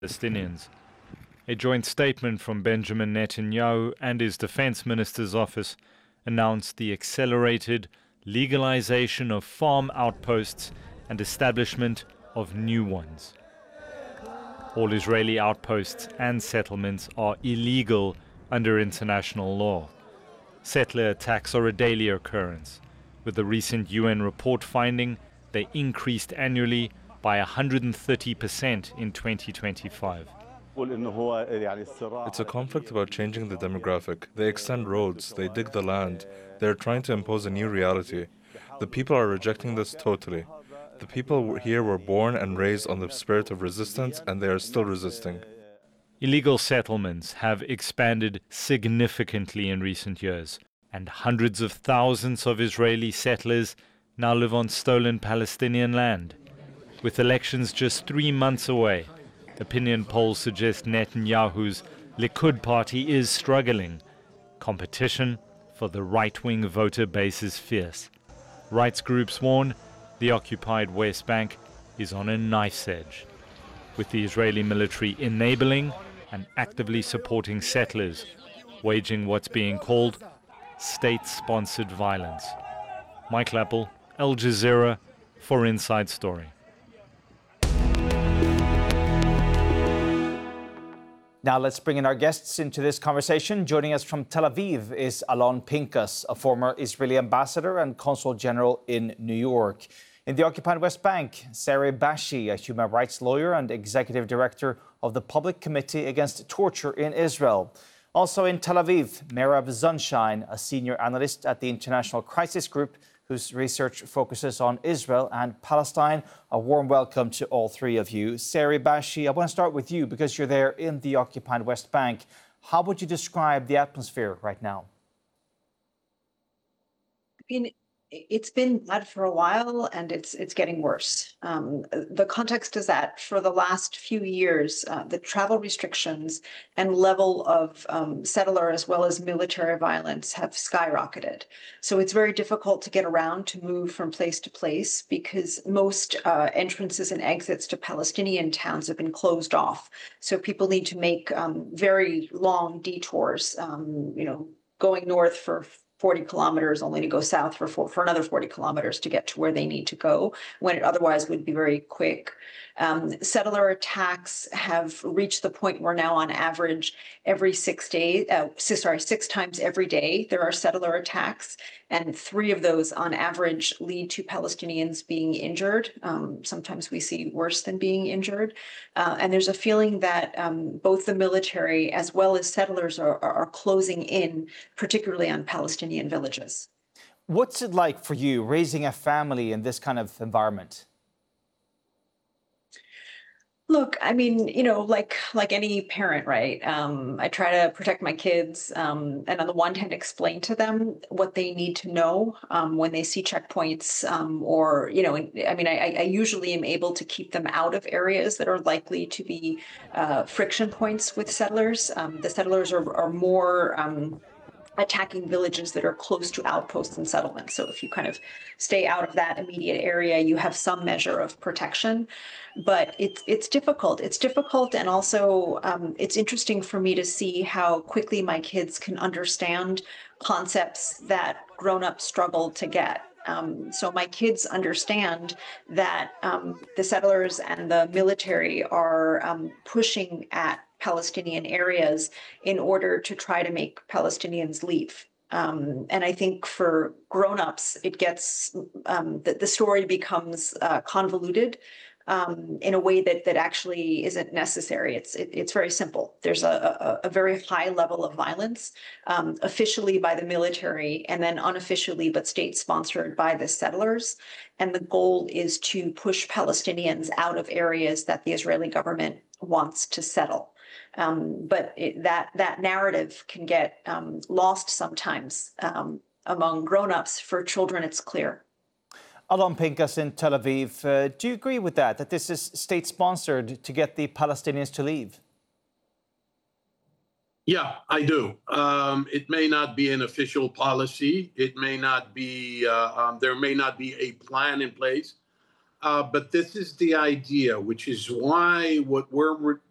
Palestinians. A joint statement from Benjamin Netanyahu and his defense minister's office announced the accelerated legalization of farm outposts and establishment of new ones. All Israeli outposts and settlements are illegal under international law. Settler attacks are a daily occurrence, with the recent UN report finding they increased annually by 130% in 2025. It's a conflict about changing the demographic. They extend roads, they dig the land, they're trying to impose a new reality. The people are rejecting this totally. The people here were born and raised on the spirit of resistance, and they are still resisting. Illegal settlements have expanded significantly in recent years, and hundreds of thousands of Israeli settlers now live on stolen Palestinian land. With elections just 3 months away, opinion polls suggest Netanyahu's Likud party is struggling. Competition for the right-wing voter base is fierce. Rights groups warn the occupied West Bank is on a knife's edge, with the Israeli military enabling and actively supporting settlers, waging what's being called state-sponsored violence. Mike Lappel, Al Jazeera, for Inside Story. Now let's bring in our guests into this conversation. Joining us from Tel Aviv is Alon Pinkas, a former Israeli ambassador and consul general in New York. In the occupied West Bank, Sari Bashi, a human rights lawyer and executive director of the Public Committee Against Torture in Israel. Also in Tel Aviv, Merav Sunshine, a senior analyst at the International Crisis Group, whose research focuses on Israel and Palestine. A warm welcome to all three of you. Sari Bashi, I want to start with you because you're there in the occupied West Bank. How would you describe the atmosphere right now? It's been bad for a while, and it's getting worse. The context is that for the last few years, the travel restrictions and level of settler as well as military violence have skyrocketed. So it's very difficult to get around, to move from place to place, because most entrances and exits to Palestinian towns have been closed off. So people need to make very long detours, going north for 40 kilometers only to go south for another 40 kilometers to get to where they need to go, when it otherwise would be very quick. Settler attacks have reached the point where now on average every 6 times every day there are settler attacks, and 3 of those on average lead to Palestinians being injured. Sometimes we see worse than being injured. And there's a feeling that both the military as well as settlers are closing in, particularly on Palestinian villages. What's it like for you raising a family in this kind of environment? Look, I mean, like any parent, right? I try to protect my kids, and on the one hand, explain to them what they need to know when they see checkpoints, I usually am able to keep them out of areas that are likely to be friction points with settlers. The settlers are more attacking villages that are close to outposts and settlements. So if you kind of stay out of that immediate area, you have some measure of protection. But it's difficult. It's difficult, and also it's interesting for me to see how quickly my kids can understand concepts that grown-ups struggle to get. So my kids understand that the settlers and the military are pushing at Palestinian areas in order to try to make Palestinians leave. And I think for grown-ups, it gets the story becomes convoluted in a way that actually isn't necessary. It's very simple. There's a very high level of violence, officially by the military, and then unofficially but state-sponsored by the settlers. And the goal is to push Palestinians out of areas that the Israeli government wants to settle. But that narrative can get lost sometimes among grown-ups. For children, it's clear. Alon Pinkas in Tel Aviv, do you agree with that this is state-sponsored to get the Palestinians to leave? Yeah, I do. It may not be an official policy. It may not be, there may not be a plan in place. But this is the idea, which is why what we're